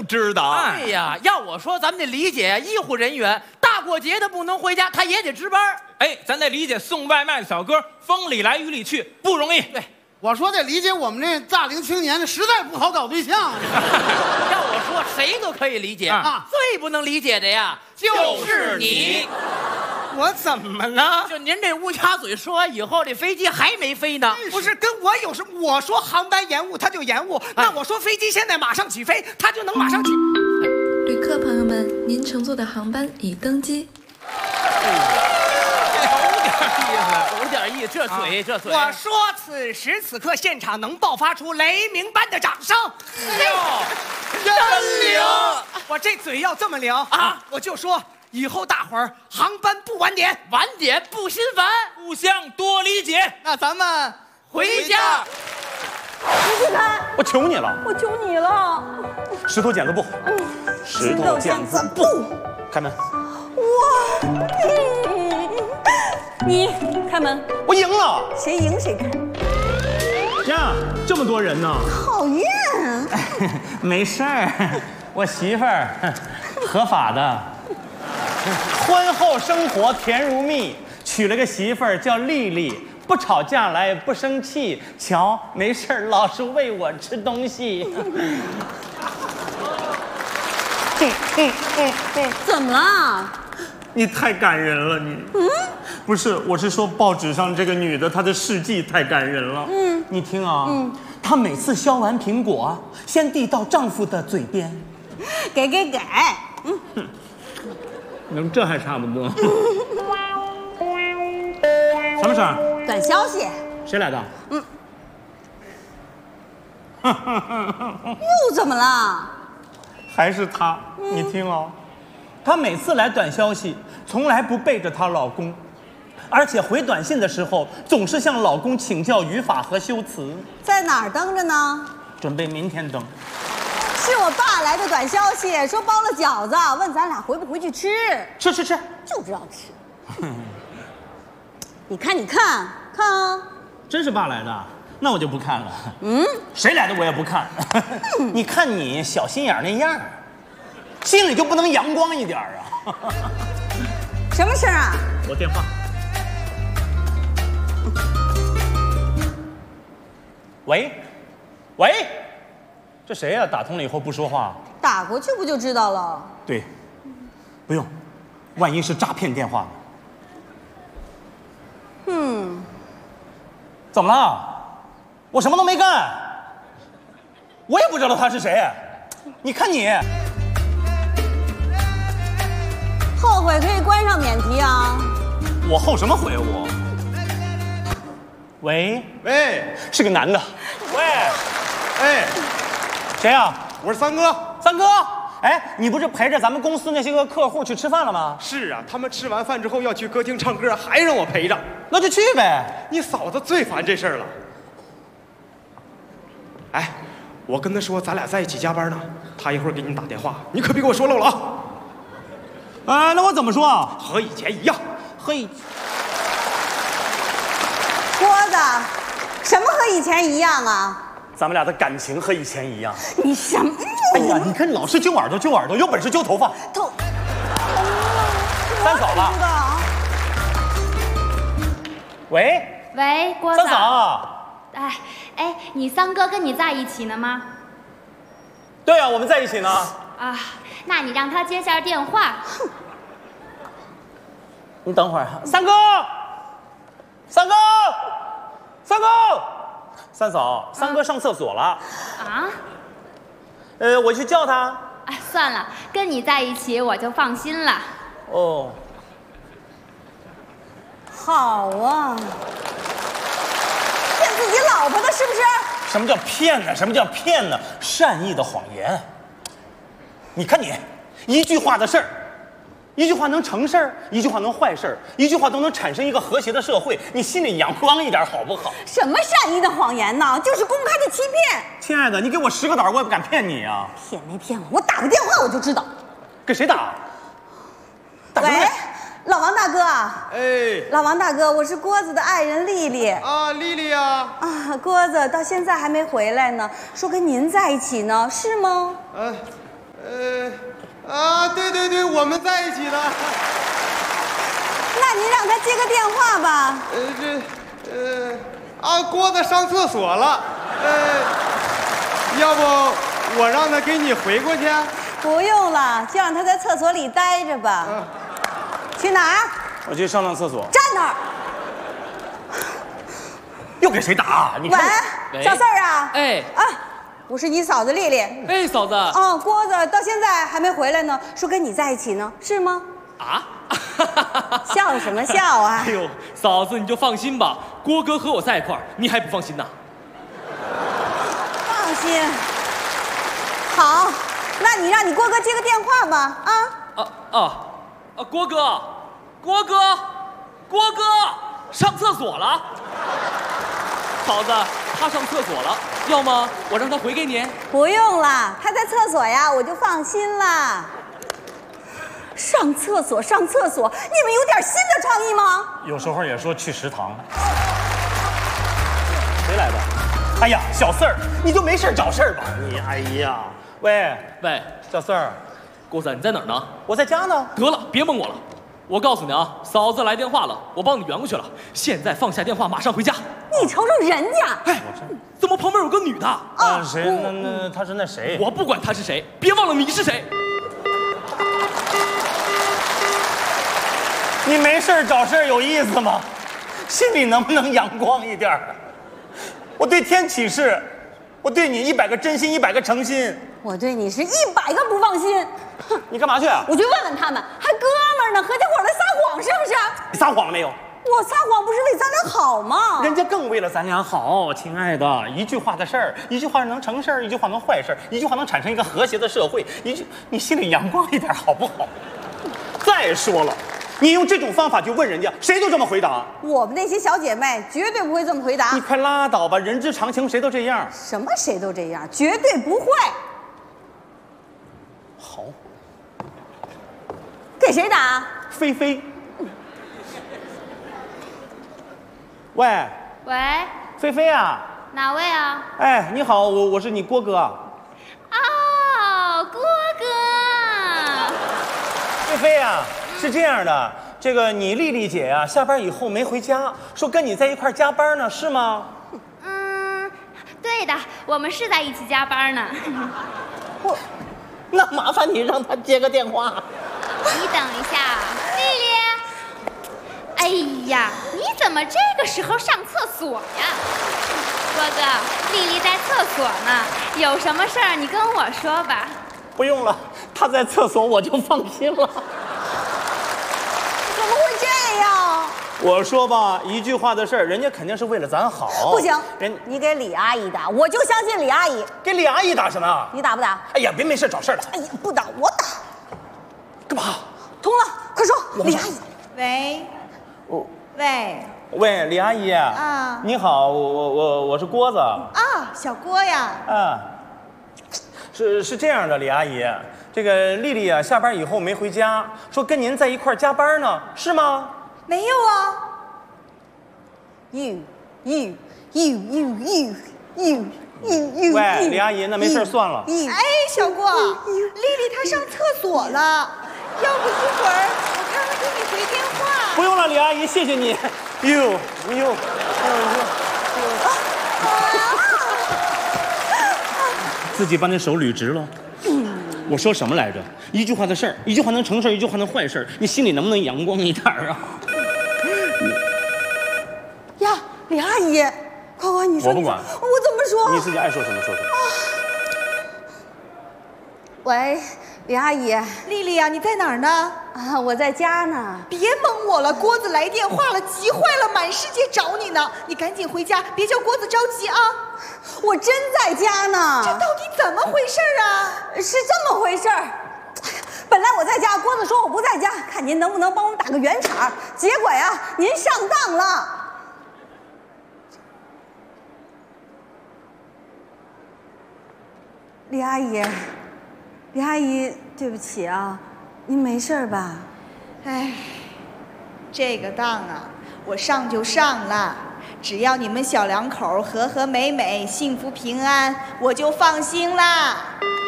不知道。 哎呀，要我说，咱们得理解医护人员，大过节的不能回家，他也得值班。 哎，咱得理解送外卖的小哥，风里来雨里去，不容易。 对， 我说得理解我们这大龄青年，实在不好搞对象。 要我说，谁都可以理解啊，最不能理解的呀，就是你。 我怎么了？ 就您这乌鸦嘴，说完以后这飞机还没飞呢。 不是跟我有什么？我说航班延误，它就延误；那我说飞机现在马上起飞，它就能马上起。 旅客朋友们，您乘坐的航班已登机。 有点意思，这嘴这嘴。 我说，此时此刻现场能爆发出雷鸣般的掌声。 真灵！ 我这嘴要这么灵啊，我就说。以后大伙儿航班不晚点， 晚点不心烦， 互相多理解。 那咱们回家。 李志凯， 我求你了， 我求你了。 石头剪子布，石头剪子布，开门。 你开门。 我赢了。 谁赢谁开。 呀，这么多人呢。 讨厌。 没事儿，我媳妇儿合法的。婚后生活甜如蜜，娶了个媳妇儿叫丽丽，不吵架来不生气，瞧没事儿老是喂我吃东西。 怎么了？ 你太感人了，你。不是，我是说报纸上这个女的，她的事迹太感人了。你听啊，她每次削完苹果，先递到丈夫的嘴边， 给。 这还差不多。什么事儿？ 短消息。 谁来的？ 又怎么了？ 还是她。你听哦，她每次来短消息，从来不背着她老公，而且回短信的时候总是向老公请教语法和修辞。 在哪儿登着呢？ 准备明天登。 是我爸来的短消息，说包了饺子，问咱俩回不回去吃。 吃， 就知道吃。你看啊！ 真是爸来的，那我就不看了。谁来的我也不看。你看你小心眼那样，心里就不能阳光一点啊？ 什么事儿啊？ 我电话。喂。这谁呀？打通了以后不说话， 打过去不就知道了？ 对，不用，万一是诈骗电话呢？怎么了？我什么都没干，我也不知道他是谁。你看你， 后悔可以关上免提啊。 我后什么悔我？喂，是个男的。喂，谁呀？ 我是三哥。 三哥，哎，你不是陪着咱们公司那些个客户去吃饭了吗？ 是啊，他们吃完饭之后要去歌厅唱歌，还让我陪着。 那就去呗。 你嫂子最烦这事儿了。哎，我跟她说咱俩在一起加班呢，她一会儿给你打电话，你可别给我说漏了啊。 那我怎么说啊？ 和以前一样。 郭子，什么和以前一样啊？ 咱们俩的感情和以前一样。 你什么？ 哎呀，你看老是揪耳朵，有本事揪头发。三嫂吧。 喂，郭嫂。 三嫂。 哎，你三哥跟你在一起呢吗？ 对啊，我们在一起呢。 啊，那你让他接下电话。 你等会儿，三哥。三嫂，三哥上厕所了。 啊？ 我去叫他。 哎，算了，跟你在一起我就放心了。 哦。 好啊，骗自己老婆的是不是？ 什么叫骗呢？什么叫骗呢？善意的谎言。你看你，一句话的事儿。一句话能成事儿，一句话能坏事儿，一句话都能产生一个和谐的社会。你心里阳光一点好不好？ 什么善意的谎言呢？就是公开的欺骗。 亲爱的，你给我10个胆，我也不敢骗你啊！ 骗没骗我？我打个电话我就知道。 给谁打？ 喂，老王大哥。 哎， 老王大哥，我是郭子的爱人丽丽。 啊，丽丽啊。 啊，郭子到现在还没回来呢，说跟您在一起呢，是吗？ 对，我们在一起的。 那您让他接个电话吧。 郭子上厕所了，要不我让他给你回过去？ 不用了，就让他在厕所里待着吧。去哪儿？ 我去上厕所。 站那儿。 又给谁打？你看。 喂，小四儿啊。 哎。 啊，我是你嫂子丽丽。 哎，嫂子。 郭子到现在还没回来呢，说跟你在一起呢，是吗？ 啊？ 笑什么笑啊？ 哎呦，嫂子你就放心吧，郭哥和我在一块儿，你还不放心呐？ 放心。好，那你让你郭哥接个电话吧。 郭哥上厕所了。嫂子，他上厕所了，要吗？我让他回给你。 不用了，他在厕所呀，我就放心了。上厕所，你们有点新的创意吗？ 有时候也说去食堂。谁来的？哎呀，小四儿，你就没事找事儿吧你？哎呀，喂，小四儿， 郭子你在哪儿呢？ 我在家呢。 得了，别蒙我了。我告诉你啊，嫂子来电话了，我帮你圆过去了。现在放下电话，马上回家。 你瞅瞅人家， 哎，怎么旁边有个女的？ 谁？那他是那谁？ 我不管他是谁，别忘了你是谁。 你没事找事有意思吗？心里能不能阳光一点？我对天起誓，我对你100个真心，100个诚心。 我对你是100个不放心。 你干嘛去啊？ 我去问问他们，还哥们儿呢，合起伙来撒谎是不是？ 你撒谎了没有？ 我撒谎不是为咱俩好吗？ 人家更为了咱俩好，亲爱的，一句话的事儿，一句话能成事儿，一句话能坏事儿，一句话能产生一个和谐的社会。你心里阳光一点好不好？再说了。你用这种方法去问人家，谁都这么回答。 我们那些小姐妹绝对不会这么回答。 你快拉倒吧，人之常情，谁都这样。 什么谁都这样？绝对不会。 好， 给谁打？ 菲菲。喂，菲菲啊。 哪位啊？ 哎，你好，我是你郭哥。 哦，郭哥。 菲菲啊。是这样的，这个你丽丽姐呀，下班以后没回家，说跟你在一块加班呢，是吗？ 对的，我们是在一起加班呢。 那麻烦你让她接个电话。 你等一下，丽丽。哎呀，你怎么这个时候上厕所呀？郭哥，丽丽在厕所呢，有什么事儿你跟我说吧。 不用了，她在厕所我就放心了。 怎么会这样？ 我说吧，一句话的事儿，人家肯定是为了咱好。 不行，你给李阿姨打，我就相信李阿姨。 给李阿姨打什么？ 你打不打？ 哎呀，别没事找事儿了。 哎呀，不打我打。 干嘛？ 通了，快说，李阿姨。 喂，李阿姨。啊。你好，我是郭子。 啊，小郭呀。 啊。是这样的，李阿姨，这个丽丽啊，下班以后没回家，说跟您在一块加班呢，是吗？ 没有啊。 喂，李阿姨，那没事算了。 哎，小郭，丽丽她上厕所了，要不一会儿我看看给你回电话。 不用了，李阿姨，谢谢你。自己把那手捋直了。我说什么来着？一句话的事儿，一句话能成事儿，一句话能坏事儿。你心里能不能阳光一点啊？ 呀，李阿姨，快，你说。 我不管。 我怎么说？ 你自己爱说什么说什么。 喂，李阿姨。 丽丽啊，你在哪儿呢？ 啊，我在家呢。 别蒙我了，郭子来电话了，急坏了，满世界找你呢。你赶紧回家，别叫郭子着急啊。 我真在家呢。 这到底怎么回事啊？ 是这么回事儿。本来我在家，郭子说我不在家，看您能不能帮我们打个圆场。结果呀，您上当了。李阿姨，对不起啊，您没事吧？ 哎，这个当啊，我上就上了。只要你们小两口和和美美、幸福平安，我就放心啦。